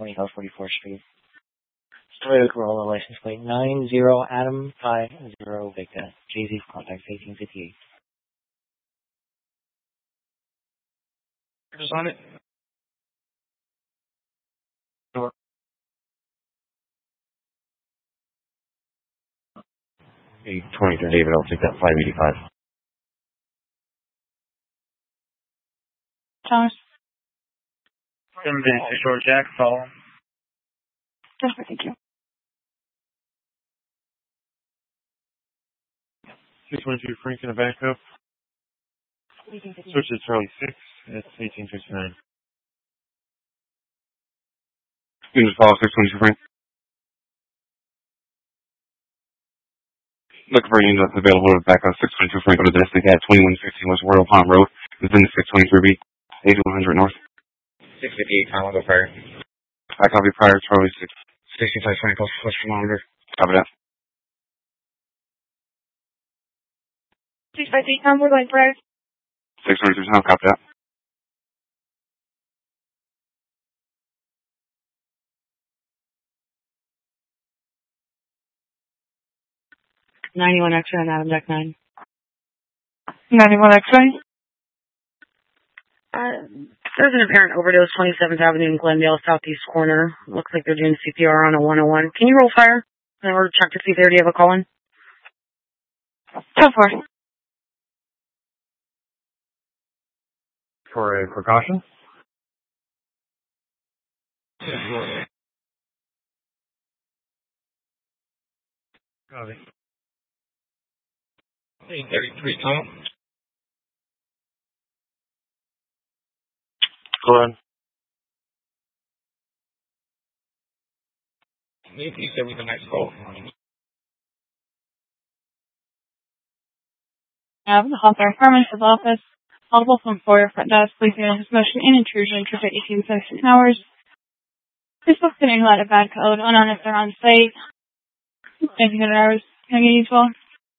20 South 44th Street. Toyota Corolla license plate 90 Adam 50 Victor. JZ contact 1858. Just on it. Sure. 23 David, I'll take that 585. Thomas. 7 short Jack, follow. Perfect, thank you. 612 Frank in the backup. Switch to Charlie 6. That's 1859. You can just follow 622 Frank. Looking for a unit that's available to back on 622 Frank on the domestic at 2115 West Royal Palm Road. Within the 623B, 8100 North. 658 Tom, I'll go prior. I copy prior, Charlie 6. 65 Frank, West Kilometer. Copy that. 658 Tom, we're going prior. 623 Tom, copy that. $91 X-ray on Adam Deck 9. 91 X-ray. There's an apparent overdose, 27th Avenue in Glendale, southeast corner. Looks like they're doing CPR on a 101. Can you roll fire or check to see if they already have a call in? 10-4. For a precaution? Copy. 833 Tom. Go ahead. You said we the next call. The Hawthorne Pharmacist's office. Audible from Foyer front desk. Please note his motion and intrusion to 18 hours. Please book the name out of bad code. Unknown if they're on site. 1800 hours. Can I get you as well?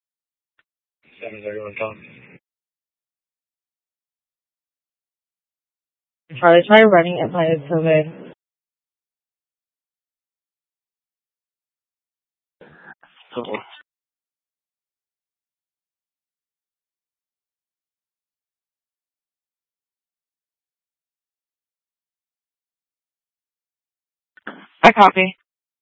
731 Tom. Charlie, try running it by its survey. Cool. I copy.